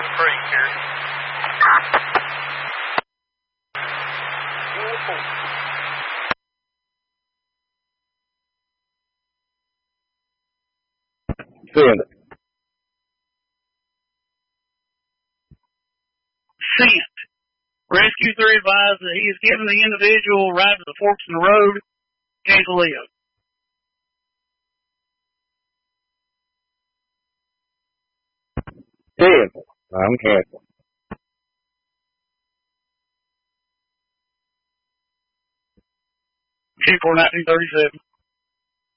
Creek here. Send it. Sent. Rescue 3 advised that he has given the individual a ride to the forks in the road, Cancelillo. Send it. I'm canceling. 2-4-1937.